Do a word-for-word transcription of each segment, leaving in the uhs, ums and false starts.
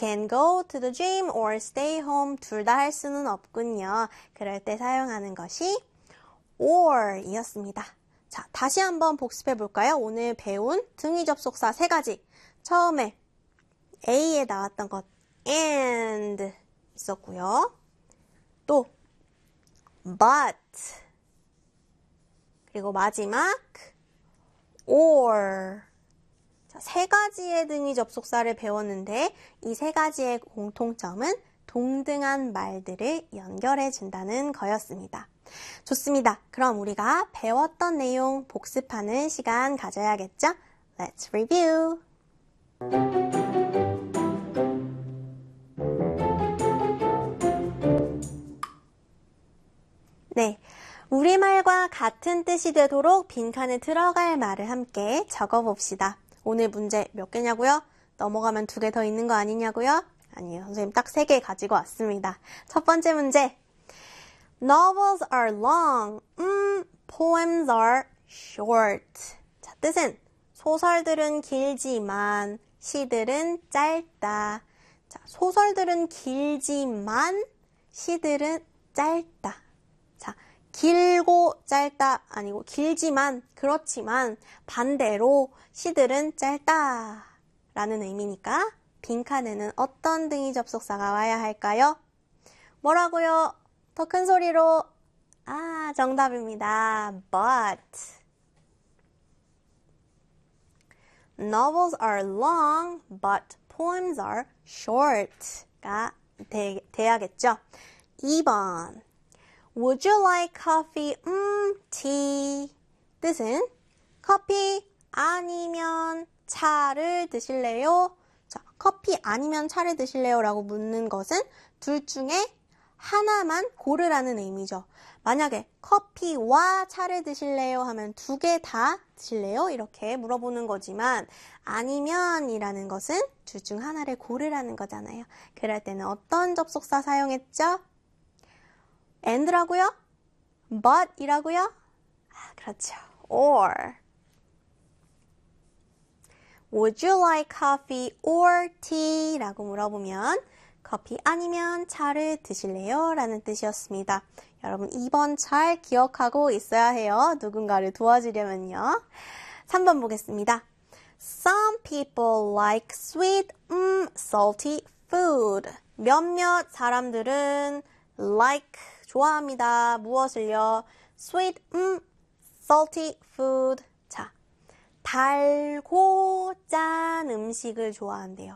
can go to the gym or stay home 둘 다 할 수는 없군요. 그럴 때 사용하는 것이 or 이었습니다. 자, 다시 한번 복습해 볼까요? 오늘 배운 등위 접속사 세 가지. 처음에 A에 나왔던 것 and 있었고요. 또 but 그리고 마지막 or 자, 세 가지의 등위 접속사를 배웠는데 이 세 가지의 공통점은 동등한 말들을 연결해 준다는 거였습니다. 좋습니다. 그럼 우리가 배웠던 내용 복습하는 시간 가져야겠죠? Let's review. 네, 우리말과 같은 뜻이 되도록 빈칸에 들어갈 말을 함께 적어봅시다. 오늘 문제 몇 개냐고요? 넘어가면 두 개 더 있는 거 아니냐고요? 아니에요. 선생님 딱 세 개 가지고 왔습니다. 첫 번째 문제. Novels are long. 음, poems are short. 자, 뜻은 소설들은 길지만 시들은 짧다. 자, 소설들은 길지만 시들은 짧다. 자, 길고 짧다 아니고 길지만 그렇지만 반대로 시들은 짧다 라는 의미니까 빈칸에는 어떤 등위 접속사가 와야 할까요? 뭐라고요? 더 큰 소리로. 아, 정답입니다. But. Novels are long, but poems are short가 돼, 돼야겠죠? 이 번. Would you like coffee? 음, tea. 뜻은 커피 아니면 차를 드실래요? 자, 커피 아니면 차를 드실래요? 라고 묻는 것은 둘 중에 하나만 고르라는 의미죠. 만약에 커피와 차를 드실래요? 하면 두 개 다 드실래요? 이렇게 물어보는 거지만 아니면 이라는 것은 둘 중 하나를 고르라는 거잖아요. 그럴 때는 어떤 접속사 사용했죠? and라고요? but 이라고요? 아, 그렇죠. or. Would you like coffee or tea? 라고 물어보면 커피 아니면 차를 드실래요? 라는 뜻이었습니다. 여러분 이 번 잘 기억하고 있어야 해요. 누군가를 도와주려면요. 삼 번 보겠습니다. Some people like sweet, 음, salty food. 몇몇 사람들은 like, 좋아합니다. 무엇을요? sweet, 음, salty food. 자, 달고 짠 음식을 좋아한대요.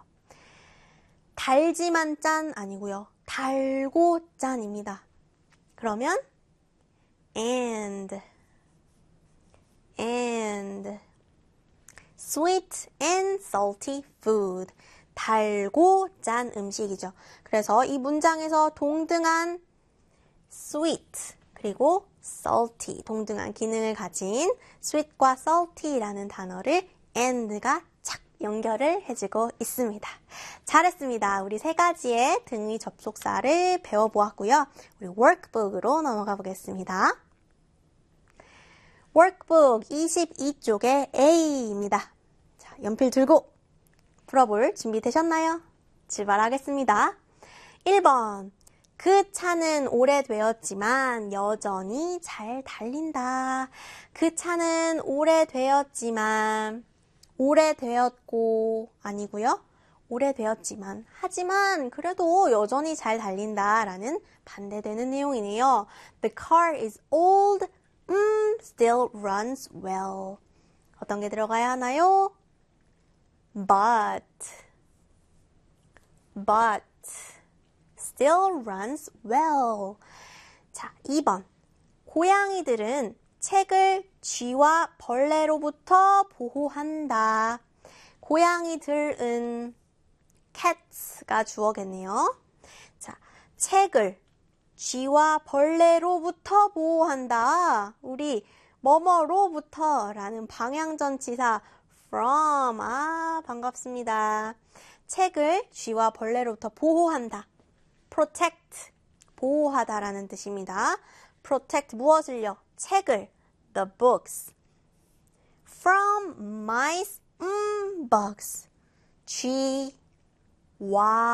달지만 짠 아니고요. 달고 짠입니다. 그러면 and and sweet and salty food. 달고 짠 음식이죠. 그래서 이 문장에서 동등한 sweet 그리고 salty 동등한 기능을 가진 sweet과 salty라는 단어를 and가 착 연결을 해주고 있습니다. 잘했습니다. 우리 세 가지의 등위 접속사를 배워보았고요. 우리 workbook으로 넘어가 보겠습니다. workbook 이십이 쪽의 A입니다. 자, 연필 들고 풀어볼 준비 되셨나요? 출발하겠습니다. 일 번. 그 차는 오래되었지만 여전히 잘 달린다. 그 차는 오래되었지만 오래되었고 아니고요. 오래되었지만 하지만 그래도 여전히 잘 달린다 라는 반대되는 내용이네요. The car is old, 음, still runs well. 어떤 게 들어가야 하나요? But, but still runs well. 자, 이 번. 고양이들은 책을 쥐와 벌레로부터 보호한다. 고양이들은 cats가 주어겠네요. 자, 책을 쥐와 벌레로부터 보호한다. 우리 뭐뭐로부터 라는 방향전치사 from. 아, 반갑습니다. 책을 쥐와 벌레로부터 보호한다. protect, 보호하다라는 뜻입니다. protect 무엇을요? 책을, the books. from mice, 음, bugs. 쥐와